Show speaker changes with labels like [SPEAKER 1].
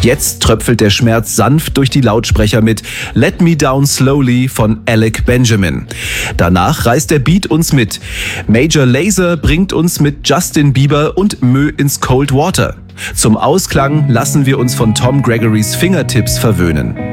[SPEAKER 1] Jetzt tröpfelt der Schmerz sanft durch die Lautsprecher mit Let Me Down Slowly von Alec Benjamin. Danach reißt der Beat uns mit. Major Lazer bringt uns mit Justin Bieber und Mö ins Cold Water. Zum Ausklang lassen wir uns von Tom Gregorys Fingertips verwöhnen.